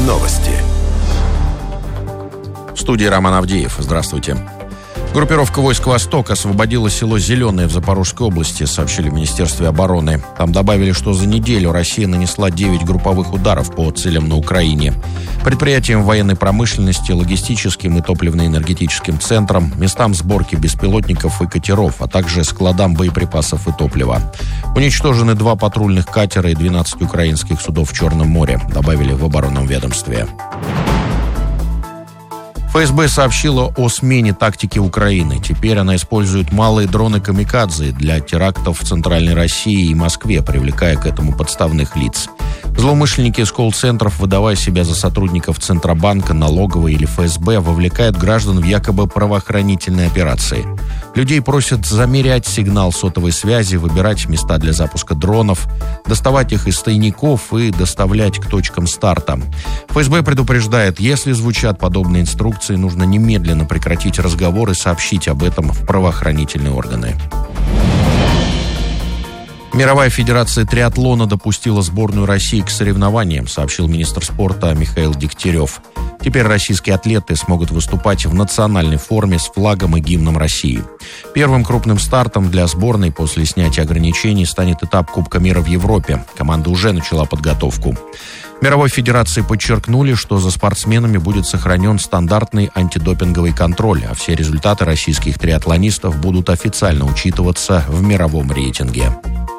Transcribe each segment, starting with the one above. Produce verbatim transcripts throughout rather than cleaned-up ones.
Новости. В студии Роман Авдеев. Здравствуйте. Группировка войск «Восток» освободила село Зеленое в Запорожской области, сообщили в Министерстве обороны. Там добавили, что за неделю Россия нанесла девять групповых ударов по целям на Украине. Предприятиям военной промышленности, логистическим и топливно-энергетическим центрам, местам сборки беспилотников и катеров, а также складам боеприпасов и топлива. Уничтожены два патрульных катера и двенадцать украинских судов в Черном море, добавили в оборонном ведомстве. ФСБ сообщила о смене тактики Украины. Теперь она использует малые дроны-камикадзе для терактов в Центральной России и Москве, привлекая к этому подставных лиц. Злоумышленники из колл-центров, выдавая себя за сотрудников Центробанка, налоговой или ФСБ, вовлекают граждан в якобы правоохранительные операции. Людей просят замерять сигнал сотовой связи, выбирать места для запуска дронов, доставать их из тайников и доставлять к точкам старта. ФСБ предупреждает, если звучат подобные инструкции, нужно немедленно прекратить разговор и сообщить об этом в правоохранительные органы. Мировая федерация триатлона допустила сборную России к соревнованиям, сообщил министр спорта Михаил Дегтярев. Теперь российские атлеты смогут выступать в национальной форме с флагом и гимном России. Первым крупным стартом для сборной после снятия ограничений станет этап Кубка мира в Европе. Команда уже начала подготовку. В Мировой федерации подчеркнули, что за спортсменами будет сохранен стандартный антидопинговый контроль, а все результаты российских триатлонистов будут официально учитываться в мировом рейтинге.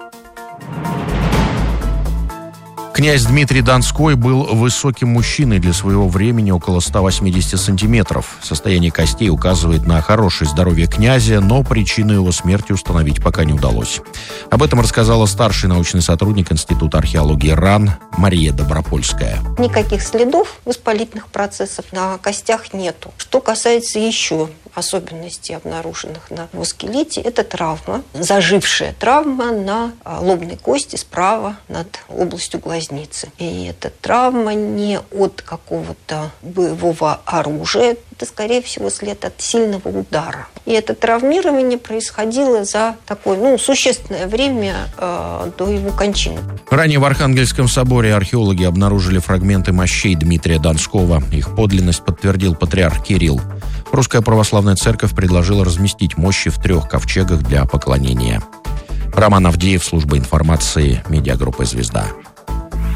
Князь Дмитрий Донской был высоким мужчиной для своего времени, около ста восьмидесяти сантиметров. Состояние костей указывает на хорошее здоровье князя, но причину его смерти установить пока не удалось. Об этом рассказала старший научный сотрудник Института археологии РАН Мария Добропольская. Никаких следов воспалительных процессов на костях нету. Что касается еще особенностей, обнаруженных на его скелете, это травма, зажившая травма на лобной кости справа над областью глазницы. И эта травма не от какого-то боевого оружия, это, скорее всего, след от сильного удара. И это травмирование происходило за такое, ну, существенное время э, до его кончины. Ранее в Архангельском соборе археологи обнаружили фрагменты мощей Дмитрия Донского. Их подлинность подтвердил патриарх Кирилл. Русская православная церковь предложила разместить мощи в трех ковчегах для поклонения. Роман Авдеев, служба информации, медиагруппа «Звезда».